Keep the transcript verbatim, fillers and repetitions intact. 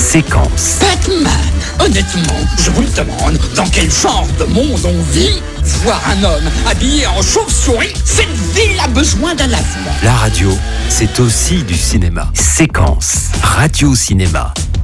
Séquence. Batman, honnêtement, je vous le demande, dans quel genre de monde on vit? Voir un homme habillé en chauve-souris, cette ville a besoin d'un lavement. La radio, c'est aussi du cinéma. Séquence. Radio-cinéma.